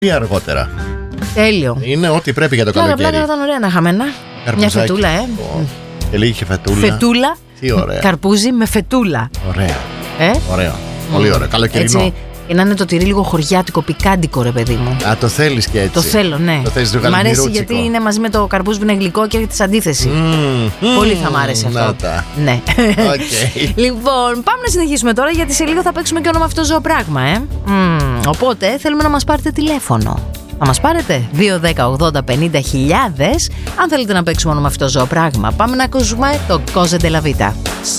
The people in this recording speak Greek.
ή αργότερα. Τέλειο. Είναι ό,τι πρέπει για το καλοκαίρι. Πλάκα ήταν ωραία να είχαμε ένα. Μια φετούλα, Και λίγη και φετούλα. Φετούλα. Τι ωραία. Καρπούζι με φετούλα. Ωραία. Ωραίο. Πολύ ωραίο. Καλοκαιρινό. Έτσι, και να είναι το τυρί λίγο χωριάτικο, πικάντικο, ρε παιδί μου. Α, το θέλεις και έτσι. Το θέλω, ναι. Μ' αρέσει γιατί είναι μαζί με το καρπούζι που είναι γλυκό και έχει τη αντίθεση. Πολύ θα μ' άρεσε αυτό. Να τα. Ναι. Okay. Λοιπόν, πάμε να συνεχίσουμε τώρα γιατί σε λίγο θα παίξουμε και όνομα αυτό ζωοπράγμα, Οπότε θέλουμε να μας πάρετε τηλέφωνο. Θα μας πάρετε 2-10-80-50 χιλιάδες αν θέλετε να παίξουμε όνομα αυτό ζωοπράγμα. Πάμε να ακούσουμε το Cosa della Vita.